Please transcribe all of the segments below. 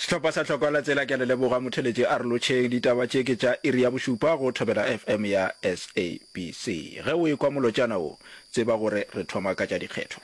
Setlhopha sa tlhokwala tsela ke le boga motheletsi a re lotšheng ditaba tše ke tša iri ya bošupa go thobela FM ya SABC. Ge o ekwa molotšana o tseba gore re thoma ka tša dikgetho.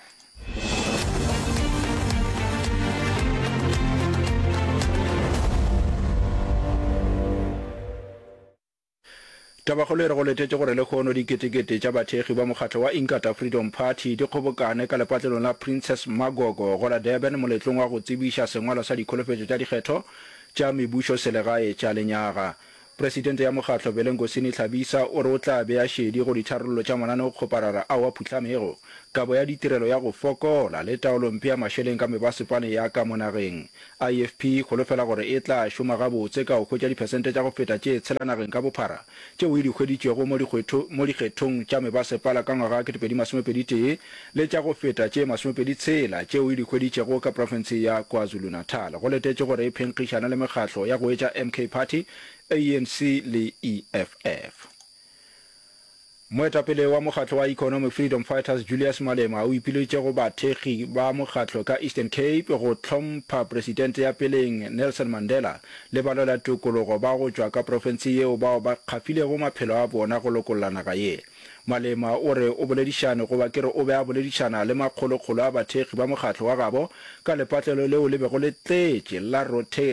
Tabagolo re go letetse gore le khono diketekete tša bathegi ba mokgatlo wa Inkatha Freedom Party di kgobokane ka lepatlelong la Princess Magogo go la Durban moletlong wa go tsebiša sengwalo sa dikholofetšo tša dikgetho tša mebušo selegae tša lenyaga. Presidente ya mokgatlo Belengosini Tlhabisa o re o tla bea šedi go ditharollo tša mananeo kgoparara a wa phutlamego kabo ya ditirelo ya go fokola le taolompe ya mašeleng ka mebasepane ya ka monageng. IFP kgolofela gore e tla šoma gabotse ka go hwetša dipersente tša go feta tše tshelanageng ka bophara tšeo e di hweditšego mo dikgethong tša mebasepala ka ngwaga 2021 le tša go feta tše 26 tšeo e di hweditšego ka profense ya KwaZulu-Natal. Go letetše gore e phenkgišana le mekgatlo ya go etša MK Party, ANC le EFF. Moetapele wa mokgatlo wa Economic Freedom Fighters Julius Malema o ipiletše go bathegi ba mokgatlo ka Eastern Cape go tlhompha presidente ya peleng Nelson Mandela le balola tokologo ba go tšwa ka profense yeo bao ba kgafilego maphelo a bona go lokolla naga ye. Malema o re o boledišane go ba kere o be a boledišana le makgolokgolo a bathegi ba mokgatlo wa gabo ka lepatlelo leo le bego le tletše la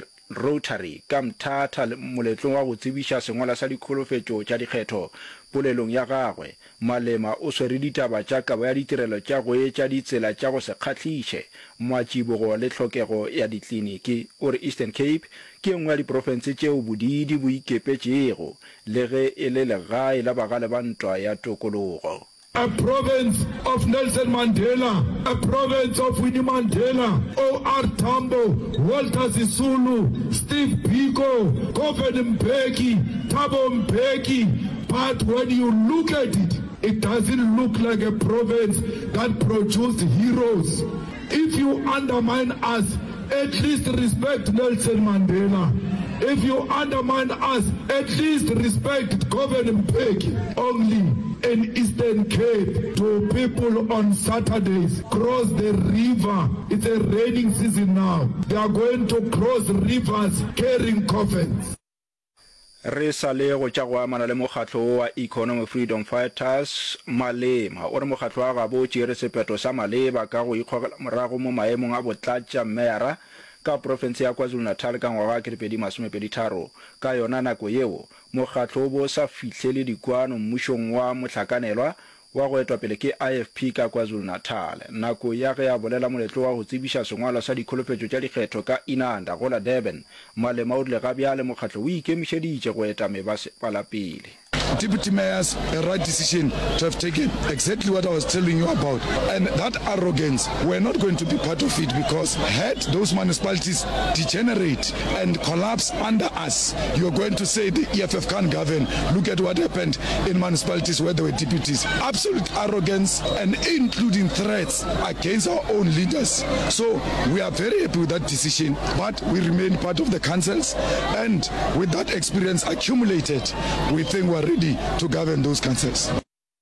Rotary ka mthata moletlong wa go tsebiša sengwala sa dikholofetšo tša dikgetho polelong ya gagwe. Malema o swere ditaba tša kabo ya ditirelo tša go etša ditsela tša go se kgatliše matšibogo le tlhokego ya ditliniki. O re Eastern Cape ke nngwe ya diprofense tšeo bodidi bo ikepetšego le ge e le legae la bagale ba ntwa ya tokologo. A province of Nelson Mandela, a province of Winnie Mandela, O.R. Tambo, Walter Sisulu, Steve Biko, Govan Mbeki, Thabo Mbeki. But when you look at it, it doesn't look like a province that produced heroes. If you undermine us, at least respect Nelson Mandela. If you undermine us, at least respect Govan Mbeki. Only in Eastern Cape, to people on Saturdays cross the river. It's a raining season now. They are going to cross rivers carrying coffins. Re sa le go tša go amana le mokgatlo wa Economic Freedom Fighters. Malema o re mokgatlo wa gabo tšere sephetho sa maleba ka go ikgogela morago mo maemong a botlatša mmeara ka profense ya KwaZulu-Natal ka ngwaga 2023. Ka yona nako yeo mokgatlo bo sa fihlele dikwano mmušong wa mohlakanelwa wa go etwa pele ke IFP ka KwaZulu-Natal. Nako ya ge a bolela moletlo wa go tsebiša sengwalo sa dikholofetšo tša dikgetho ka Inanda go la Durban, Malema o rile gabjale mokgatlo o ikemišeditše go eta mebasepala pele. Deputy Mayor's a right decision to have taken exactly what I was telling you about. And that arrogance, we're not going to be part of it, because had those municipalities degenerate and collapse under us, you're going to say the EFF can't govern. Look at what happened in municipalities where there were deputies. Absolute arrogance and including threats against our own leaders. So we are very happy with that decision, but we remain part of the councils. And with that experience accumulated, we think we're ready to govern those councils.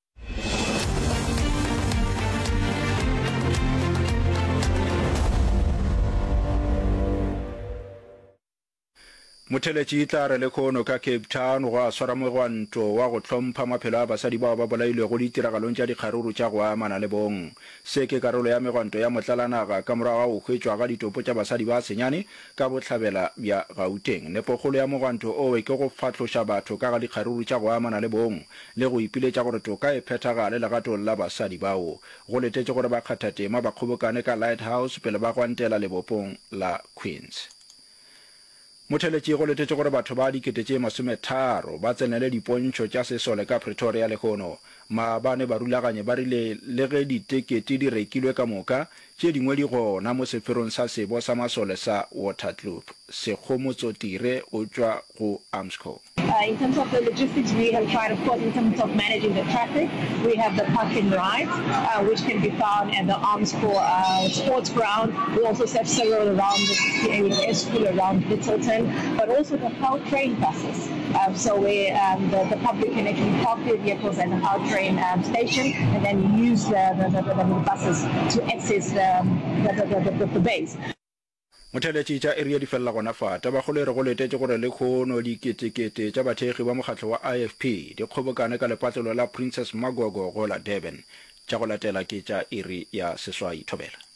Motheletši tla re le khono ka Cape Town go a swara mogwanto wa go tlhompha maphelo a basadi bao ba bolailwe go ditiragalong tša dikgaruru tša go amana le bong. Se ke karolo ya megwanto ya motlalanaga ka morago ga go hwetšwa ga ditopo tša basadi ba senyane ka bohlabela bja Gauteng. Nepokgolo ya mogwanto o ke go fatloša batho ka ga dikgaruru tša go amana le bong le go ipiletša gore toka e phethagale legatong la basadi bao. Go letetše gore ba kgathatema ba kgobokane ka Lighthouse pele ba gwantela lebopong la Queens. Motheletši go letetše gore batho ba dikete tše 30 ba tsenele dipontšho tša sesole ka Pretoria le khono. Maabane ba rulaganye ba rile le ge ditekete di rekilwe ka moka tše dingwe di gona mo seferong sa sebo sa masole sa Waterkloof. Sekgomotsotire o tšwa go Armscor. In terms of the logistics, we have tried, of course, in terms of managing the traffic. We have the park and rides, which can be found at the Armscor sports ground. We also have several around the area, school around Littleton, but also the Hull train buses. So where the public can actually park their vehicles at the Hull train station and then use the buses to access the base. motheletši tša area di fella gona fata ba gole re go letetse gore le khono diketekete tša bathegi ba mokgatlo wa IFP di kgobokane ka lepatlelo la Princess Magogo go la Durban tša go latela ke tša iri ya seswai thobela.